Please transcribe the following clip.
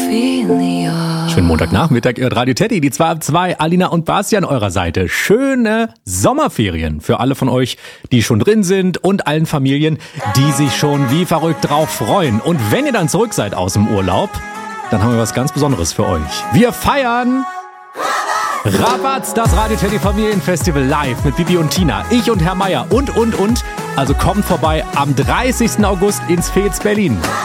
Schönen Montagnachmittag, ihr hört Radio Teddy, die 2 ab 2, Alina und Bastian an eurer Seite. Schöne Sommerferien für alle von euch, die schon drin sind und allen Familien, die sich schon wie verrückt drauf freuen. Und wenn ihr dann zurück seid aus dem Urlaub, dann haben wir was ganz Besonderes für euch. Wir feiern Rabatz, das Radio Teddy Familienfestival live mit Bibi und Tina, ich und Herr Meier und. Also kommt vorbei am 30. August ins Fez Berlin.